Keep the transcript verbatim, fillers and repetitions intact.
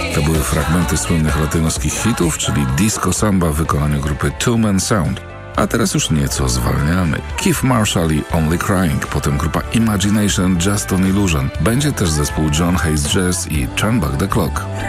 To były fragmenty słynnych latynoskich hitów, czyli Disco Samba w wykonaniu grupy Two Man Sound. A teraz już nieco zwalniamy. Keith Marshall i Only Crying, potem grupa Imagination, Just an Illusion. Będzie też zespół John Hayes Jazz i Turn Back the Clock.